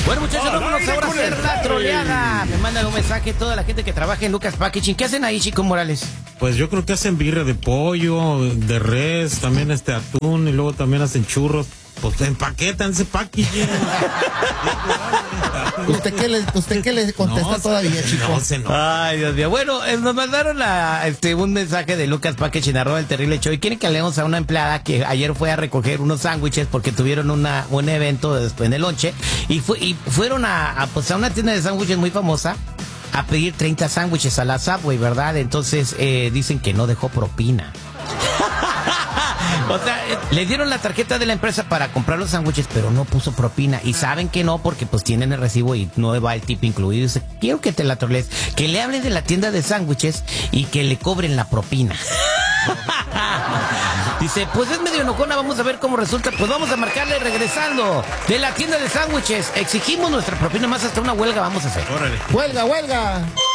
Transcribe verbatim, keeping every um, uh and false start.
Bueno, muchachos, vámonos ahora a hacer la troleada. Me mandan un mensaje toda la gente que trabaja en Lucas Packaging. ¿Qué hacen ahí, Chico Morales? Pues yo creo que hacen birria de pollo, de res, también este atún y luego también hacen churros. Pues empaquetan ese packaging. ¿Usted qué le, usted qué le contesta No, todavía, chico? No, se no. Ay, Dios mío. Bueno, eh, nos mandaron la, este, un mensaje de Lucas Packaging, arroba el terrible show. Y quieren que leamos a una empleada que ayer fue a recoger unos sándwiches porque tuvieron una, un evento después en el lonche. Y, fue, y fueron a, a, pues, a una tienda de sándwiches muy famosa a pedir treinta sándwiches a la Subway, ¿verdad? Entonces eh, dicen que no dejó propina. O sea, eh, le dieron la tarjeta de la empresa para comprar los sándwiches, pero no puso propina. Y saben que no, porque pues tienen el recibo y no va el tip incluido. Dice, quiero que te la trolees, que le hablen de la tienda de sándwiches y que le cobren la propina. Dice, pues es medio enojona, vamos a ver cómo resulta. Pues vamos a marcarle regresando de la tienda de sándwiches. Exigimos nuestra propina, más hasta una huelga vamos a hacer. Órale. ¡Huelga, huelga!